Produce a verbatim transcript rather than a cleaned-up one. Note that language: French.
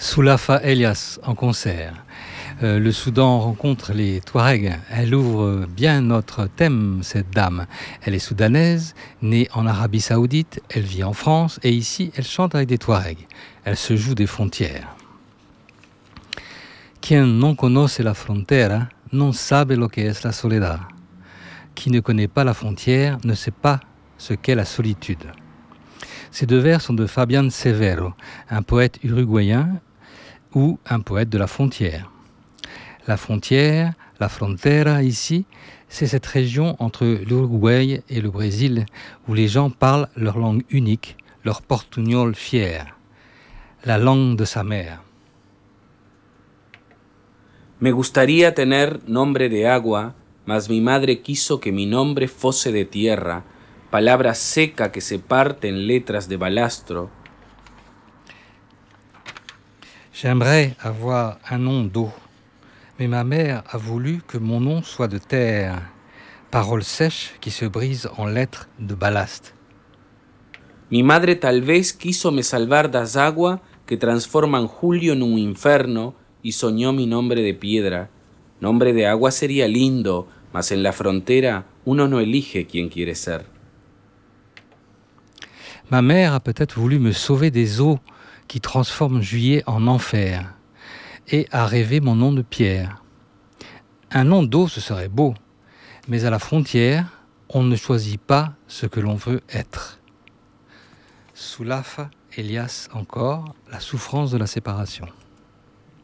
Soulafa Elias en concert. Euh, le Soudan rencontre les Touaregs. Elle ouvre bien notre thème, cette dame. Elle est soudanaise, née en Arabie Saoudite, elle vit en France et ici elle chante avec des Touaregs. Elle se joue des frontières. Quien non conoce la frontera non sabe lo que es la soledad. Qui ne connaît pas la frontière ne sait pas ce qu'est la solitude. Ces deux vers sont de Fabián Severo, un poète uruguayen ou un poète de la frontière. La frontière, la frontera ici, c'est cette région entre l'Uruguay et le Brésil où les gens parlent leur langue unique, leur portugnol fier, la langue de sa mère. Me gustaría tener nombre de agua, mas mi madre quiso que mi nombre fuese de tierra, palabra seca que se parte en letras de balastro. J'aimerais avoir un nom d'eau, mais ma mère a voulu que mon nom soit de terre, parole sèche qui se brise en lettres de ballast. Mi madre tal vez quiso me salvar das agua que transforman julio en un inferno y soñó mi nombre de piedra. Nombre de agua sería lindo, mas en la frontera uno no elige quién quiere ser. Ma mère a peut-être voulu me sauver des eaux qui transforment juillet en enfer et a rêvé mon nom de pierre. Un nom d'eau, ce serait beau, mais à la frontière, on ne choisit pas ce que l'on veut être. Soulafa Elias encore, la souffrance de la séparation.